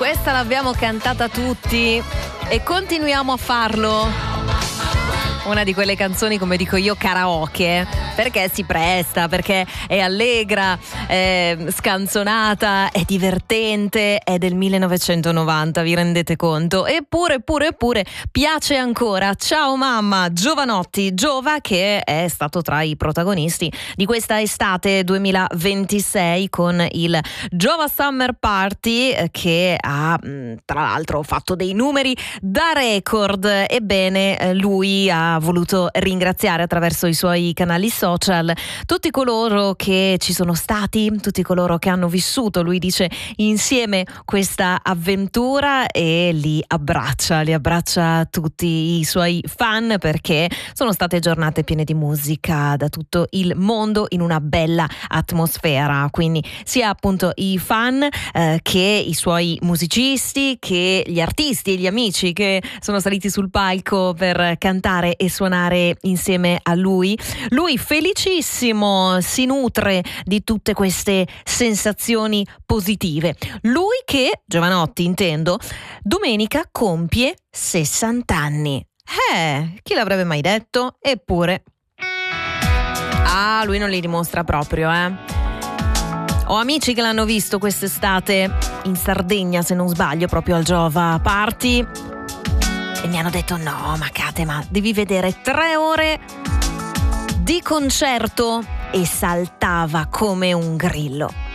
Questa l'abbiamo cantata tutti e continuiamo a farlo. Una di quelle canzoni, come dico io, karaoke, perché si presta, perché è allegra, è scanzonata, è divertente, è del 1990, vi rendete conto? Eppure piace ancora. Ciao mamma, Jovanotti, Giova, che è stato tra i protagonisti di questa estate 2026 con il Giova Summer Party, che ha tra l'altro fatto dei numeri da record. Ebbene, lui ha voluto ringraziare attraverso i suoi canali social tutti coloro che ci sono stati, tutti coloro che hanno vissuto, lui dice, insieme questa avventura, e li abbraccia tutti i suoi fan, perché sono state giornate piene di musica da tutto il mondo in una bella atmosfera, quindi sia appunto i fan che i suoi musicisti, che gli artisti e gli amici che sono saliti sul palco per cantare e suonare insieme a lui. Lui felicissimo, si nutre di tutte queste sensazioni positive. Lui che, Jovanotti intendo, domenica compie 60 anni. Chi l'avrebbe mai detto? Eppure. Lui non li dimostra proprio, Ho amici che l'hanno visto quest'estate in Sardegna, se non sbaglio, proprio al Giova Party, e mi hanno detto: no, ma devi vedere 3 ore di concerto, e saltava come un grillo.